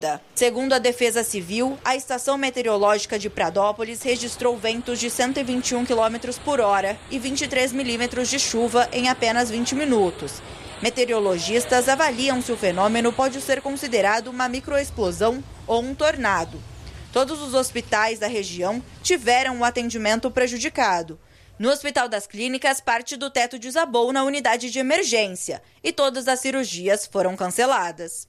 Segundo a Defesa Civil, a estação meteorológica de Pradópolis registrou ventos de 121 km por hora e 23 milímetros de chuva em apenas 20 minutos. Meteorologistas avaliam se o fenômeno pode ser considerado uma microexplosão ou um tornado. Todos os hospitais da região tiveram o atendimento prejudicado. No Hospital das Clínicas, parte do teto desabou na unidade de emergência e todas as cirurgias foram canceladas.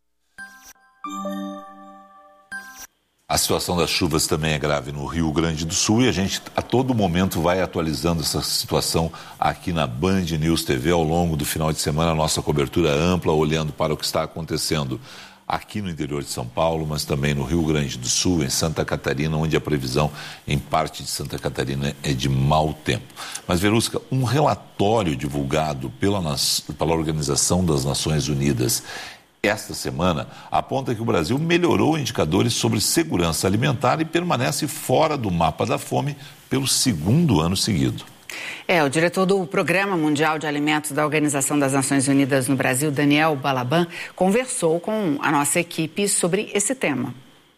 A situação das chuvas também é grave no Rio Grande do Sul e a gente a todo momento vai atualizando essa situação aqui na Band News TV ao longo do final de semana, a nossa cobertura ampla, olhando para o que está acontecendo aqui no interior de São Paulo, mas também no Rio Grande do Sul, em Santa Catarina, onde a previsão em parte de Santa Catarina é de mau tempo. Mas, Verusca, um relatório divulgado pela Organização das Nações Unidas esta semana aponta que o Brasil melhorou indicadores sobre segurança alimentar e permanece fora do mapa da fome pelo segundo ano seguido. O diretor do Programa Mundial de Alimentos da Organização das Nações Unidas no Brasil, Daniel Balaban, conversou com a nossa equipe sobre esse tema.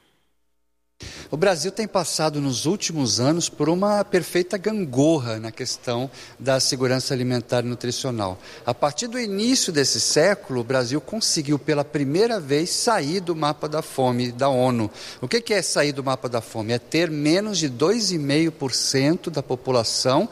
O Brasil tem passado nos últimos anos por uma perfeita gangorra na questão da segurança alimentar e nutricional. A partir do início desse século, o Brasil conseguiu pela primeira vez sair do mapa da fome da ONU. O que é sair do mapa da fome? É ter menos de 2,5% da população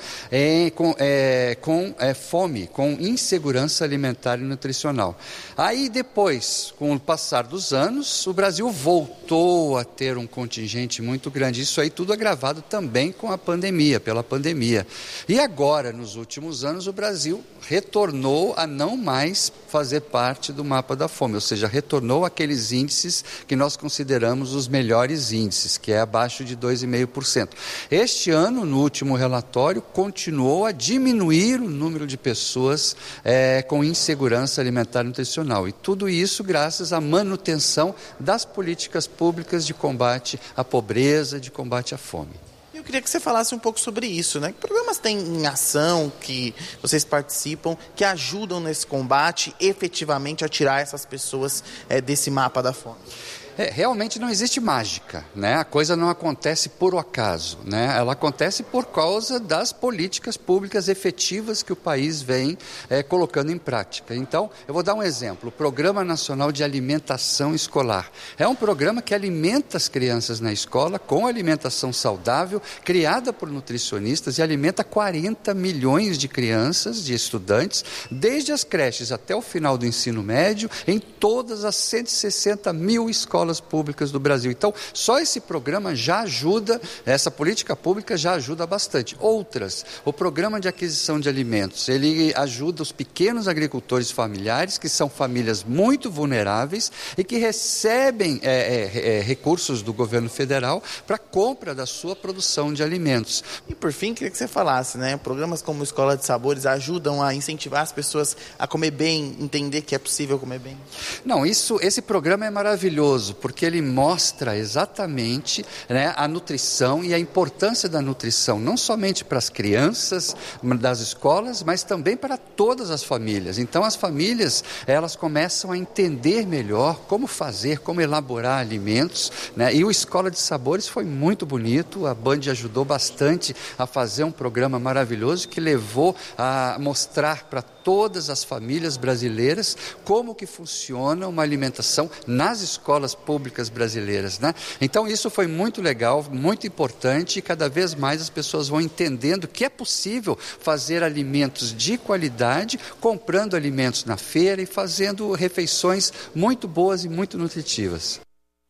com fome, com insegurança alimentar e nutricional. Aí depois, com o passar dos anos, o Brasil voltou a ter um contingente muito grande. Isso aí tudo agravado também com a pandemia, pela pandemia. E agora, nos últimos anos, o Brasil retornou a não mais fazer parte do mapa da fome, ou seja, retornou àqueles índices que nós consideramos os melhores índices, que é abaixo de 2,5%. Este ano, no último relatório, continuou a diminuir o número de pessoas com insegurança alimentar e nutricional. E tudo isso graças à manutenção das políticas públicas de combate à pobreza, de combate à fome. Eu queria que você falasse um pouco sobre isso, né? Que programas tem em ação que vocês participam, que ajudam nesse combate efetivamente a tirar essas pessoas desse mapa da fome? Realmente não existe mágica, né? A coisa não acontece por acaso, né? Ela acontece por causa das políticas públicas efetivas que o país vem colocando em prática. Então, eu vou dar um exemplo. O Programa Nacional de Alimentação Escolar é um programa que alimenta as crianças na escola com alimentação saudável, criada por nutricionistas e alimenta 40 milhões de crianças, de estudantes, desde as creches até o final do ensino médio, em todas as 160 mil escolas públicas do Brasil. Então, só esse programa já ajuda, essa política pública já ajuda bastante. Outras, o Programa de Aquisição de Alimentos, ele ajuda os pequenos agricultores familiares, que são famílias muito vulneráveis e que recebem recursos do governo federal para compra da sua produção de alimentos. E por fim, queria que você falasse, né? Programas como Escola de Sabores ajudam a incentivar as pessoas a comer bem, entender que é possível comer bem? Não, esse programa é maravilhoso, porque ele mostra exatamente, né, a nutrição e a importância da nutrição, não somente para as crianças das escolas, mas também para todas as famílias. Então, as famílias, elas começam a entender melhor como fazer, como elaborar alimentos, né? E o Escola de Sabores foi muito bonito, a Band ajudou bastante a fazer um programa maravilhoso que levou a mostrar para todas as famílias brasileiras como que funciona uma alimentação nas escolas públicas brasileiras, né? Então isso foi muito legal, muito importante, e cada vez mais as pessoas vão entendendo que é possível fazer alimentos de qualidade, comprando alimentos na feira e fazendo refeições muito boas e muito nutritivas.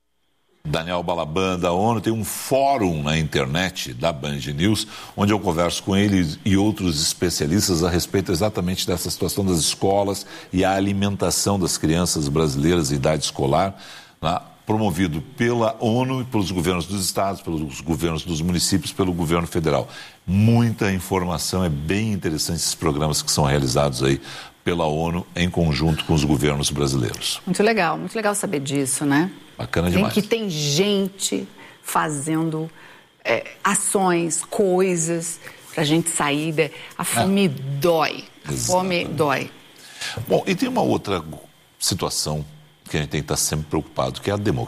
Daniel Balaban, da ONU, tem um fórum na internet da Band News, onde eu converso com ele e outros especialistas a respeito exatamente dessa situação das escolas e a alimentação das crianças brasileiras de idade escolar, né, promovido pela ONU, pelos governos dos estados, pelos governos dos municípios, pelo governo federal. Muita informação, é bem interessante esses programas que são realizados aí pela ONU em conjunto com os governos brasileiros. Muito legal saber disso, né? Bacana demais. Que tem gente fazendo ações, coisas para a gente sair. A fome dói. A fome dói. Bom, e tem uma outra situação que a gente tem que estar sempre preocupado, que é a democracia.